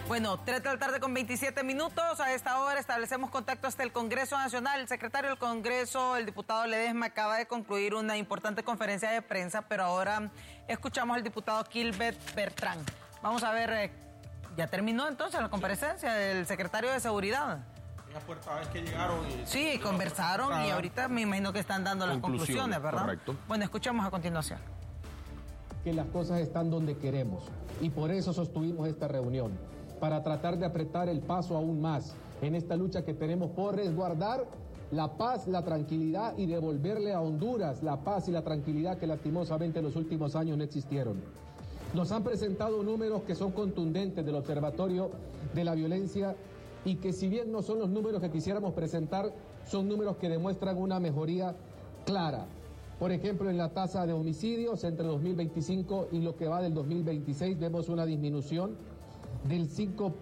Bueno, 3 de la tarde con 27 minutos. A esta hora establecemos contacto hasta el Congreso Nacional. El secretario del Congreso, el diputado Ledesma, acaba de concluir una importante conferencia de prensa, pero ahora escuchamos al diputado Kilbert Bertrán. Vamos a ver, ¿ya terminó entonces la comparecencia del secretario de Seguridad? Es puerta vez que llegaron y... Sí, conversaron y ahorita me imagino que están dando las conclusiones, ¿verdad? Correcto. Bueno, escuchamos a continuación. Que las cosas están donde queremos y por eso sostuvimos esta reunión, para tratar de apretar el paso aún más en esta lucha que tenemos por resguardar la paz, la tranquilidad y devolverle a Honduras la paz y la tranquilidad que lastimosamente en los últimos años no existieron. Nos han presentado números que son contundentes del Observatorio de la Violencia y que si bien no son los números que quisiéramos presentar, son números que demuestran una mejoría clara. Por ejemplo, en la tasa de homicidios entre 2025 y lo que va del 2026 vemos una disminución del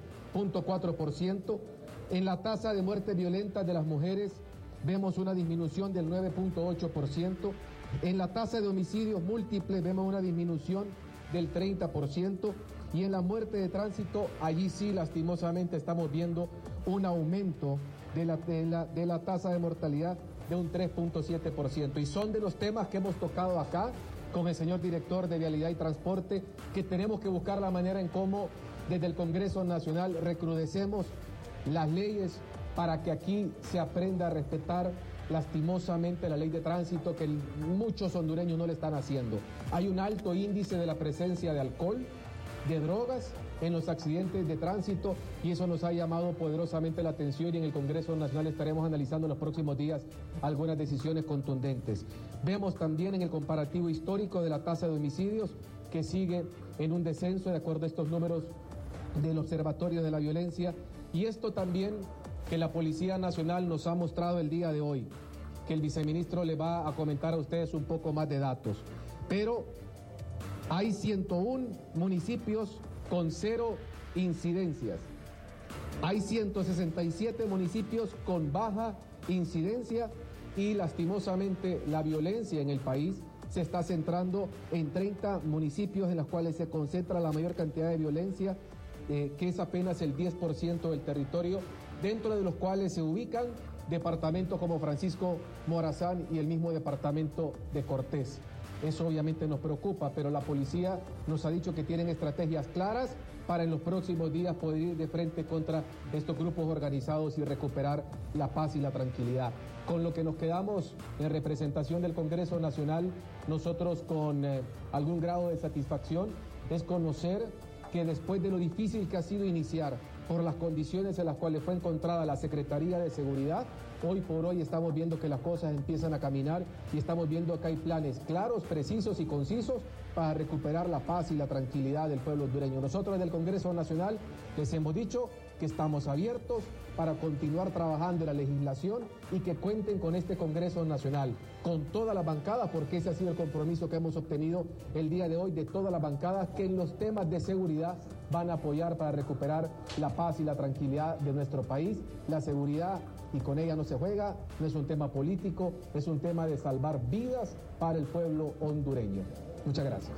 5.4%. En la tasa de muerte violenta de las mujeres vemos una disminución del 9.8%. En la tasa de homicidios múltiples vemos una disminución del 30%. Y en la muerte de tránsito, allí sí lastimosamente estamos viendo un aumento de la tasa de mortalidad de un 3.7%. Y son de los temas que hemos tocado acá con el señor director de Vialidad y Transporte, que tenemos que buscar la manera en cómo desde el Congreso Nacional recrudecemos las leyes para que aquí se aprenda a respetar lastimosamente la ley de tránsito que muchos hondureños no le están haciendo. Hay un alto índice de la presencia de alcohol, de drogas en los accidentes de tránsito y eso nos ha llamado poderosamente la atención y en el Congreso Nacional estaremos analizando en los próximos días algunas decisiones contundentes. Vemos también en el comparativo histórico de la tasa de homicidios que sigue en un descenso de acuerdo a estos números del Observatorio de la Violencia y esto también que la Policía Nacional nos ha mostrado el día de hoy, que el viceministro le va a comentar a ustedes un poco más de datos, pero hay 101 municipios con 0 incidencias. Hay 167 municipios con baja incidencia y lastimosamente la violencia en el país se está centrando en 30 municipios en los cuales se concentra la mayor cantidad de violencia, que es apenas el 10% del territorio, dentro de los cuales se ubican departamentos como Francisco Morazán y el mismo departamento de Cortés. Eso obviamente nos preocupa, pero la policía nos ha dicho que tienen estrategias claras para en los próximos días poder ir de frente contra estos grupos organizados y recuperar la paz y la tranquilidad. Con lo que nos quedamos en representación del Congreso Nacional, nosotros con algún grado de satisfacción, es conocer que después de lo difícil que ha sido iniciar por las condiciones en las cuales fue encontrada la Secretaría de Seguridad, hoy por hoy estamos viendo que las cosas empiezan a caminar y estamos viendo que hay planes claros, precisos y concisos para recuperar la paz y la tranquilidad del pueblo hondureño. Nosotros desde el Congreso Nacional les hemos dicho que estamos abiertos para continuar trabajando en la legislación y que cuenten con este Congreso Nacional, con todas las bancadas, porque ese ha sido el compromiso que hemos obtenido el día de hoy de todas las bancadas que en los temas de seguridad van a apoyar para recuperar la paz y la tranquilidad de nuestro país. La seguridad, y con ella no se juega, no es un tema político, es un tema de salvar vidas para el pueblo hondureño. Muchas gracias.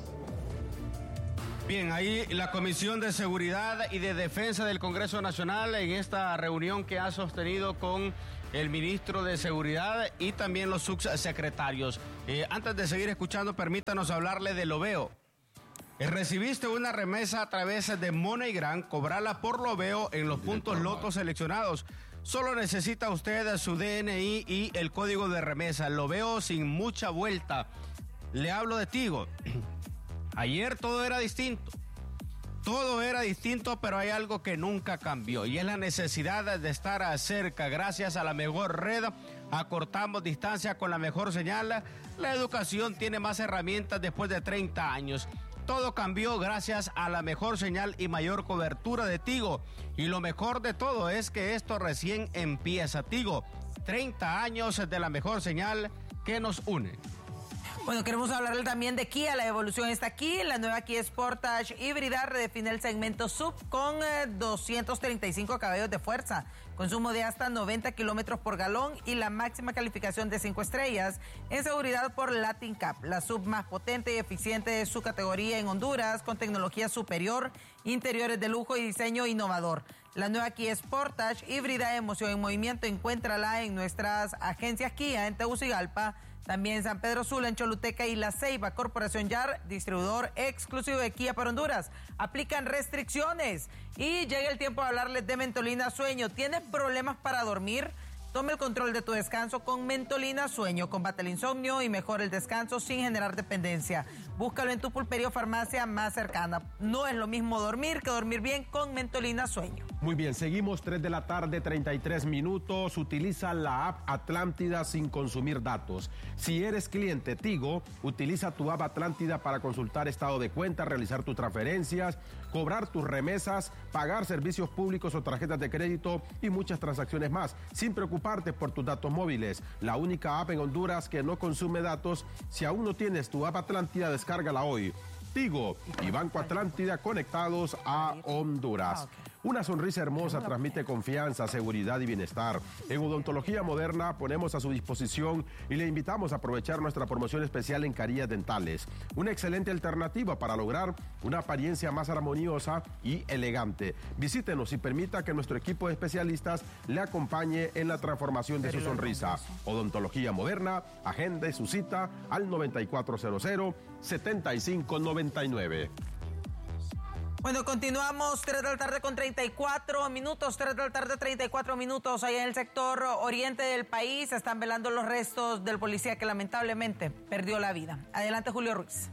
Bien, ahí la Comisión de Seguridad y de Defensa del Congreso Nacional en esta reunión que ha sostenido con el ministro de Seguridad y también los subsecretarios. Antes de seguir escuchando, permítanos hablarle de Loveo. Recibiste una remesa a través de MoneyGram, cobrala por Loveo en los puntos lotos seleccionados. Solo necesita usted su DNI y el código de remesa. Loveo sin mucha vuelta. Le hablo de Tigo. Ayer todo era distinto. Todo era distinto, pero hay algo que nunca cambió y es la necesidad de estar cerca. Gracias a la mejor red acortamos distancia con la mejor señal. La educación tiene más herramientas después de 30 años. Todo cambió gracias a la mejor señal y mayor cobertura de Tigo. Y lo mejor de todo es que esto recién empieza. Tigo, 30 años de la mejor señal que nos une. Bueno, queremos hablarle también de Kia. La evolución está aquí. La nueva Kia Sportage híbrida redefine el segmento SUV con 235 caballos de fuerza, consumo de hasta 90 kilómetros por galón y la máxima calificación de 5 estrellas en seguridad por Latin Cup. La SUV más potente y eficiente de su categoría en Honduras, con tecnología superior, interiores de lujo y diseño innovador. La nueva Kia Sportage híbrida, emoción en movimiento, encuéntrala en nuestras agencias Kia en Tegucigalpa, también en San Pedro Sula, en Choluteca y La Ceiba. Corporación YAR, distribuidor exclusivo de Kia para Honduras. Aplican restricciones y llega el tiempo de hablarles de Mentolina Sueño. ¿Tienes problemas para dormir? Tome el control de tu descanso con Mentolina Sueño. Combate el insomnio y mejora el descanso sin generar dependencia. Búscalo en tu pulpería o farmacia más cercana. No es lo mismo dormir que dormir bien con Mentolina Sueño. Muy bien, seguimos 3 de la tarde, 33 minutos. Utiliza la app Atlántida sin consumir datos. Si eres cliente Tigo, utiliza tu app Atlántida para consultar estado de cuenta, realizar tus transferencias, cobrar tus remesas, pagar servicios públicos o tarjetas de crédito y muchas transacciones más, sin preocuparte por tus datos móviles. La única app en Honduras que no consume datos. Si aún no tienes tu app Atlántida, descárgala hoy. Tigo y Banco Atlántida, conectados a Honduras. Una sonrisa hermosa transmite confianza, seguridad y bienestar. En Odontología Moderna ponemos a su disposición y le invitamos a aprovechar nuestra promoción especial en carillas dentales. Una excelente alternativa para lograr una apariencia más armoniosa y elegante. Visítenos y permita que nuestro equipo de especialistas le acompañe en la transformación de su sonrisa. Odontología Moderna, agende su cita al 9400-7599. Bueno, continuamos, 3 de la tarde con 34 minutos, 3 de la tarde 34 minutos. Allá en el sector oriente del país están velando los restos del policía que lamentablemente perdió la vida. Adelante, Julio Ruiz.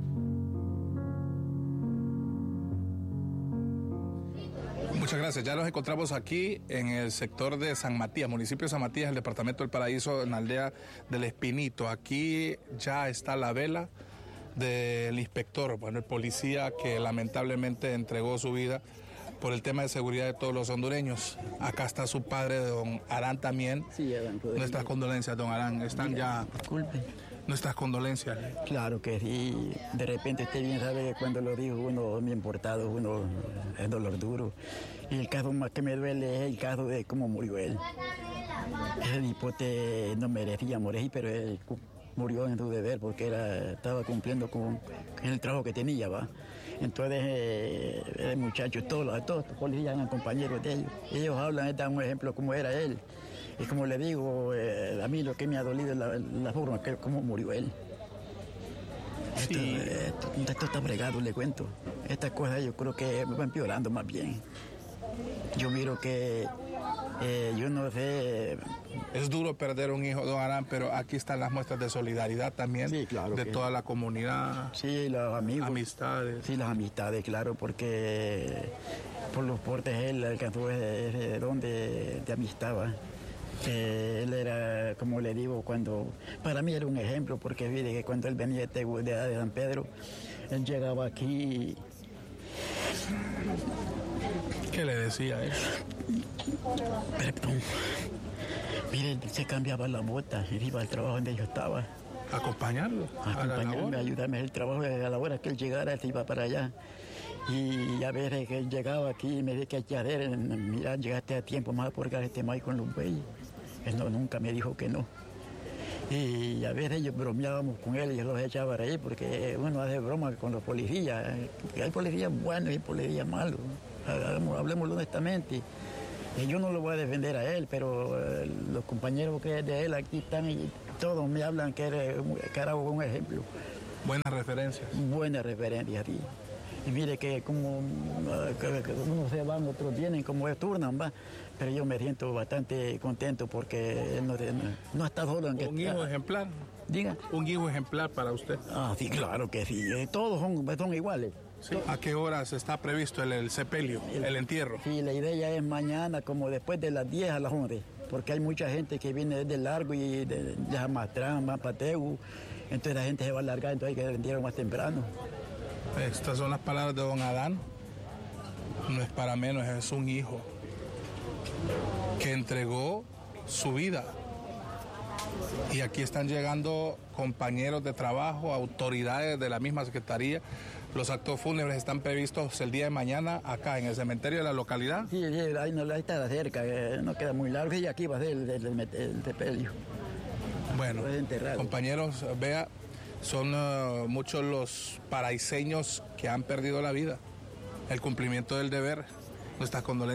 Muchas gracias. Ya nos encontramos aquí en el sector de San Matías, municipio de San Matías, el departamento del Paraíso, en la aldea del Espinito. Aquí ya está la vela del inspector, bueno, el policía que lamentablemente entregó su vida por el tema de seguridad de todos los hondureños. Acá está su padre, don Arán, también. Sí, Adán. Nuestras condolencias, don Arán. Están ya... Disculpe. Nuestras condolencias. Claro que sí. De repente usted bien sabe que cuando lo dijo uno me importado, uno es dolor duro. Y el caso más que me duele es el caso de cómo murió él. Ese hipote no merecía morir, pero él murió en su deber porque estaba cumpliendo con el trabajo que tenía, ¿va? Entonces, el muchacho, todos los policías eran compañeros de ellos. Ellos hablan, dan un ejemplo como era él. Y como le digo, a mí lo que me ha dolido es la forma que cómo murió él. Sí. Esto está bregado, le cuento. Estas cosas yo creo que van empeorando más bien. Yo miro que, yo no sé... Es duro perder un hijo, don Arán, pero aquí están las muestras de solidaridad también, sí, claro, de toda la comunidad. Sí, los amigos. Amistades. Sí, las amistades, claro, porque por los portes él alcanzó ese don de amistad, ¿va? Él era, como le digo, para mí era un ejemplo, porque mire que cuando él venía de San Pedro, él llegaba aquí. ¿Qué le decía él? Perdón. Mire, él se cambiaba la bota y iba al trabajo donde yo estaba. ¿Acompañarlo? Acompañarme, ayudarme al trabajo. A la hora que él llegara, él se iba para allá. Y a veces que él llegaba aquí y me decía que hacer, mira, llegaste a tiempo más a porgar este maíz con los bueyes. Él nunca me dijo que no. Y a veces yo bromeábamos con él y yo los echaba a reír porque uno hace broma con los policías. Hay policías buenos y hay policías malos. Hablemos honestamente. Yo no lo voy a defender a él, pero los compañeros que de él aquí están y todos me hablan que era un ejemplo. Buenas referencias. Buenas referencias, sí. Y mire que como unos se van, otros vienen, como turnan, va. Pero yo me siento bastante contento porque él no está solo en que... ¿Un hijo ejemplar? Diga. ¿Un hijo ejemplar para usted? Ah, sí, claro que sí. Todos son iguales. Sí. ¿A qué horas está previsto el sepelio, el entierro? Sí, la idea es mañana, como después de las 10 a las 11, porque hay mucha gente que viene desde Largo y de Jamastrán, Mapategu, entonces la gente se va a alargar, entonces hay que el entierro más temprano. Estas son las palabras de don Adán. No es para menos, es un hijo que entregó su vida Y aquí están llegando compañeros de trabajo, autoridades de la misma secretaría. Los actos fúnebres están previstos el día de mañana acá en el cementerio de la localidad. Sí, ahí no está cerca, no queda muy largo, y aquí va a ser el sepelio. Bueno, compañeros, vea, son muchos los paraiseños que han perdido la vida. El cumplimiento del deber, nuestras condolencias.